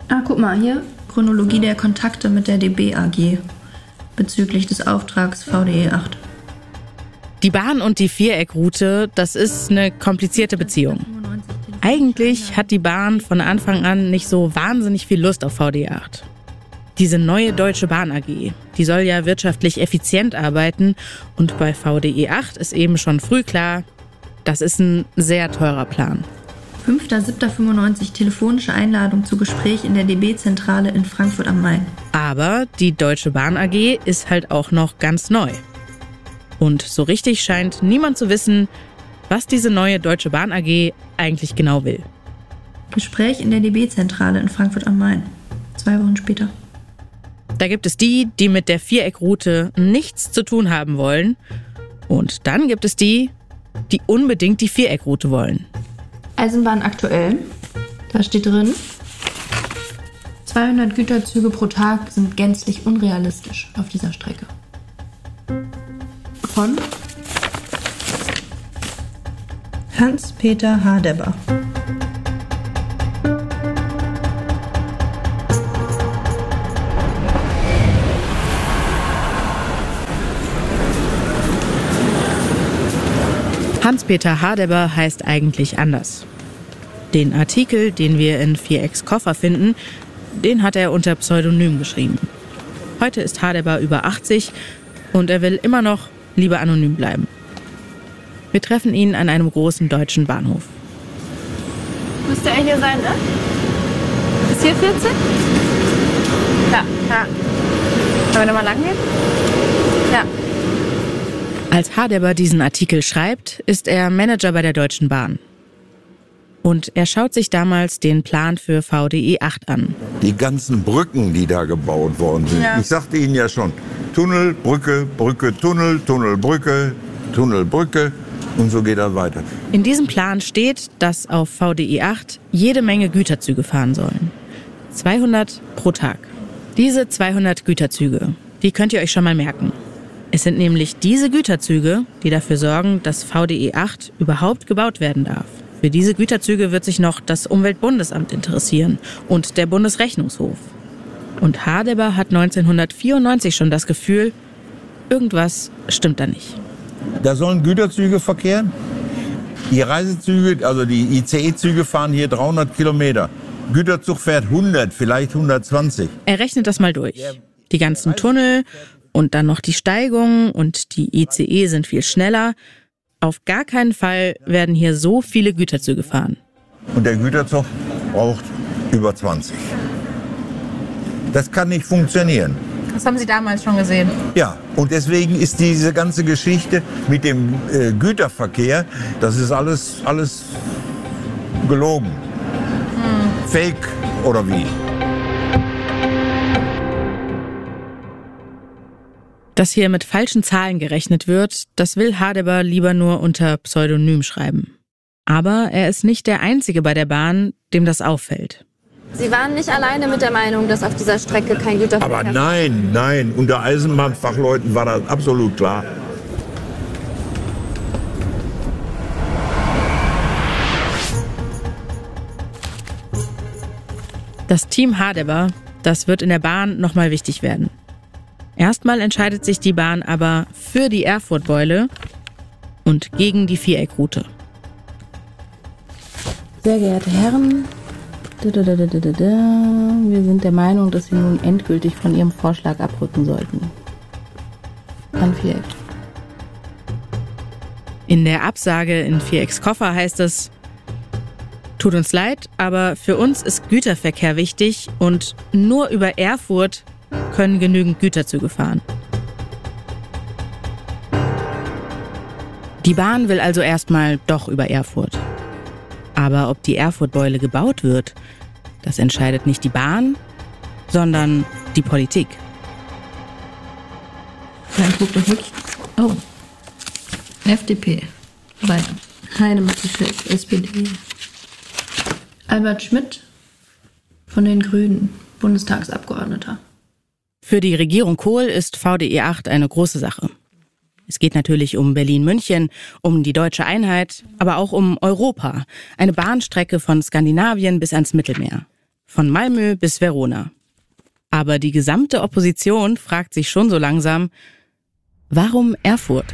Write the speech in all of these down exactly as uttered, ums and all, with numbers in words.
Ah, guck mal, hier Chronologie der Kontakte mit der D B A G bezüglich des Auftrags V D E acht. Die Bahn und die Viereckroute, das ist eine komplizierte Beziehung. Eigentlich hat die Bahn von Anfang an nicht so wahnsinnig viel Lust auf V D E acht. Diese neue Deutsche Bahn A G, die soll ja wirtschaftlich effizient arbeiten und bei V D E acht ist eben schon früh klar, das ist ein sehr teurer Plan. fünfter siebter fünfundneunzig telefonische Einladung zu Gespräch in der D B-Zentrale in Frankfurt am Main. Aber die Deutsche Bahn A G ist halt auch noch ganz neu. Und so richtig scheint niemand zu wissen, was diese neue Deutsche Bahn A G eigentlich genau will. Gespräch in der D B-Zentrale in Frankfurt am Main. Zwei Wochen später. Da gibt es die, die mit der Viereckroute nichts zu tun haben wollen. Und dann gibt es die, die unbedingt die Viereckroute wollen. Eisenbahn aktuell. Da steht drin, zweihundert Güterzüge pro Tag sind gänzlich unrealistisch auf dieser Strecke. Von Hans-Peter Hardebber. Hans-Peter Hardebber heißt eigentlich anders. Den Artikel, den wir in Vierecks Koffer finden, den hat er unter Pseudonym geschrieben. Heute ist Hardebber über achtzig und er will immer noch lieber anonym bleiben. Wir treffen ihn an einem großen deutschen Bahnhof. Müsste er hier sein, ne? Ist hier vierzig? Ja, ja. Wollen wir da mal lang gehen? Ja. Als Hardebber diesen Artikel schreibt, ist er Manager bei der Deutschen Bahn. Und er schaut sich damals den Plan für V D E acht an. Die ganzen Brücken, die da gebaut worden sind. Ja. Ich sagte Ihnen ja schon, Tunnel, Brücke, Brücke, Tunnel, Tunnel, Brücke, Tunnel, Brücke und so geht das weiter. In diesem Plan steht, dass auf V D E acht jede Menge Güterzüge fahren sollen. zweihundert pro Tag. Diese zweihundert Güterzüge, die könnt ihr euch schon mal merken. Es sind nämlich diese Güterzüge, die dafür sorgen, dass V D E acht überhaupt gebaut werden darf. Für diese Güterzüge wird sich noch das Umweltbundesamt interessieren und der Bundesrechnungshof. Und Hardebber hat neunzehnhundertvierundneunzig schon das Gefühl, irgendwas stimmt da nicht. Da sollen Güterzüge verkehren. Die Reisezüge, also die I C E-Züge fahren hier dreihundert Kilometer. Güterzug fährt hundert, vielleicht hundertzwanzig. Er rechnet das mal durch. Die ganzen Tunnel und dann noch die Steigung und die I C E sind viel schneller. Auf gar keinen Fall werden hier so viele Güterzüge fahren. Und der Güterzug braucht über zwanzig. Das kann nicht funktionieren. Das haben Sie damals schon gesehen. Ja, und deswegen ist diese ganze Geschichte mit dem äh, Güterverkehr, das ist alles, alles gelogen. Hm. Fake oder wie? Dass hier mit falschen Zahlen gerechnet wird, das will Hardebber lieber nur unter Pseudonym schreiben. Aber er ist nicht der Einzige bei der Bahn, dem das auffällt. Sie waren nicht alleine mit der Meinung, dass auf dieser Strecke kein Güterverkehr... Aber nein, nein, unter Eisenbahnfachleuten war das absolut klar. Das Team Hardebber, das wird in der Bahn nochmal wichtig werden. Erstmal entscheidet sich die Bahn aber für die Erfurt-Beule und gegen die Viereckroute. Sehr geehrte Herren, wir sind der Meinung, dass Sie nun endgültig von Ihrem Vorschlag abrücken sollten. An Viereck. In der Absage in Vierecks Koffer heißt es: Tut uns leid, aber für uns ist Güterverkehr wichtig und nur über Erfurt können genügend Güterzüge fahren. Die Bahn will also erstmal doch über Erfurt. Aber ob die Erfurt-Beule gebaut wird, das entscheidet nicht die Bahn, sondern die Politik. Dann guck doch wirklich. Oh. F D P. Weiter. Heidemack-Geschäft, S P D. Albert Schmidt von den Grünen, Bundestagsabgeordneter. Für die Regierung Kohl ist V D E acht eine große Sache. Es geht natürlich um Berlin-München, um die deutsche Einheit, aber auch um Europa. Eine Bahnstrecke von Skandinavien bis ans Mittelmeer. von Malmö bis Verona. Aber die gesamte Opposition fragt sich schon so langsam, warum Erfurt?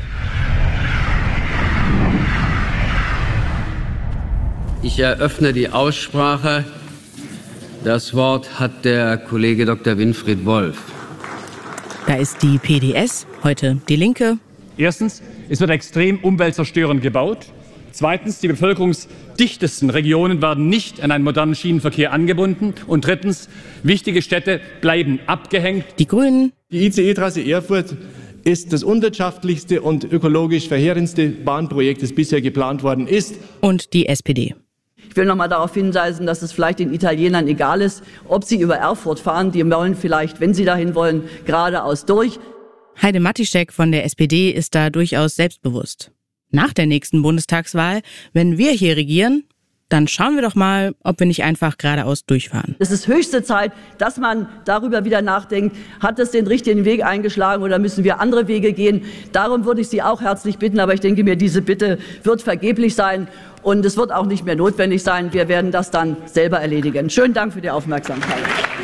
Ich eröffne die Aussprache. Das Wort hat der Kollege Doktor Winfried Wolf. Da ist die P D S, heute die Linke. Erstens, es wird extrem umweltzerstörend gebaut. Zweitens, die bevölkerungsdichtesten Regionen werden nicht an einen modernen Schienenverkehr angebunden. Und drittens, wichtige Städte bleiben abgehängt. Die Grünen. Die I C E-Trasse Erfurt ist das unwirtschaftlichste und ökologisch verheerendste Bahnprojekt, das bisher geplant worden ist. Und die S P D. Ich will noch mal darauf hinweisen, dass es vielleicht den Italienern egal ist, ob sie über Erfurt fahren. Die wollen vielleicht, wenn sie dahin wollen, geradeaus durch. Heide Matischek von der S P D ist da durchaus selbstbewusst. Nach der nächsten Bundestagswahl, wenn wir hier regieren, dann schauen wir doch mal, ob wir nicht einfach geradeaus durchfahren. Es ist höchste Zeit, dass man darüber wieder nachdenkt, hat es den richtigen Weg eingeschlagen oder müssen wir andere Wege gehen? Darum würde ich Sie auch herzlich bitten, aber ich denke mir, diese Bitte wird vergeblich sein und es wird auch nicht mehr notwendig sein. Wir werden das dann selber erledigen. Schönen Dank für die Aufmerksamkeit.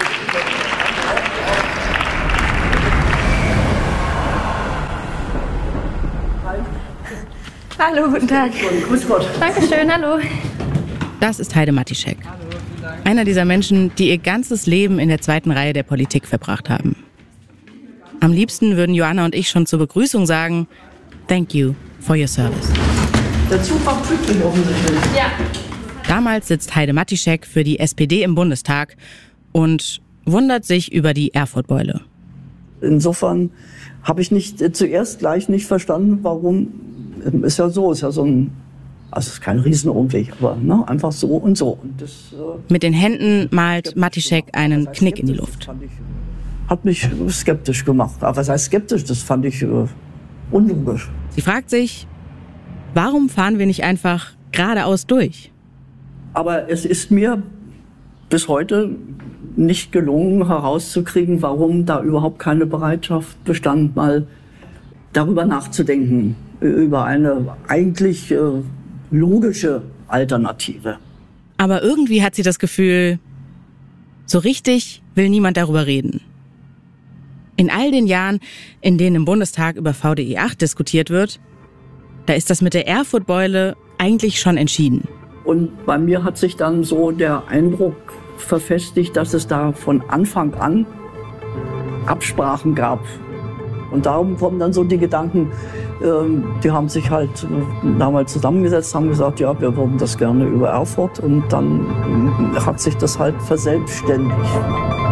Hallo, guten Tag. Grüß Gott. Dankeschön, hallo. Das ist Heide Matischek. Einer dieser Menschen, die ihr ganzes Leben in der zweiten Reihe der Politik verbracht haben. Am liebsten würden Joanna und ich schon zur Begrüßung sagen, thank you for your service. Der Zug war pünktlich offensichtlich. Ja. Damals sitzt Heide Matischek für die S P D im Bundestag und wundert sich über die Erfurt-Beule. Insofern habe ich nicht äh, zuerst gleich nicht verstanden, warum. Ist ja so, ist ja so ein, also es ist kein Riesenumweg, aber ne, einfach so und so. Und das, äh, Mit den Händen malt Matischek einen Knick in die Luft. Ich, hat mich skeptisch gemacht. Aber was heißt skeptisch? Das fand ich äh, unlogisch. Sie fragt sich, warum fahren wir nicht einfach geradeaus durch? Aber es ist mir bis heute nicht gelungen herauszukriegen, warum da überhaupt keine Bereitschaft bestand, mal darüber nachzudenken, über eine eigentlich äh, logische Alternative. Aber irgendwie hat sie das Gefühl, so richtig will niemand darüber reden. In all den Jahren, in denen im Bundestag über V D E acht diskutiert wird, da ist das mit der Erfurt-Beule eigentlich schon entschieden. Und bei mir hat sich dann so der Eindruck verfestigt, dass es da von Anfang an Absprachen gab. Und darum kommen dann so die Gedanken, ähm, die haben sich halt äh, damals zusammengesetzt, haben gesagt, ja, wir würden das gerne über Erfurt. Und dann äh, hat sich das halt verselbstständigt.